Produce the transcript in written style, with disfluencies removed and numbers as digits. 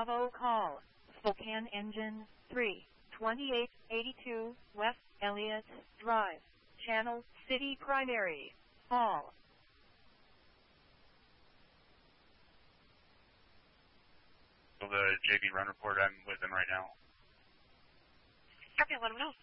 Bravo call. Spokane Engine 3, 2882 West Elliott Drive. Channel City Primary. All. The JB run report, I'm with them right now. Copy, let them know.